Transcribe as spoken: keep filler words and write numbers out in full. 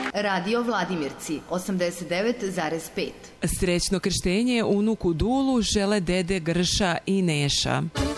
Radio Vladimirci osamdeset devet zarez pet. Srećno krštenje unuku Dulu žele dede Grša i Neša.